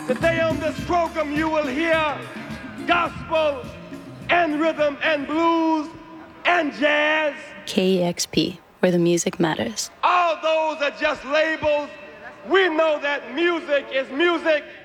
Today on this program you will hear gospel and rhythm and blues and jazz. KEXP, where the music matters. All those are just labels. We know that music is music.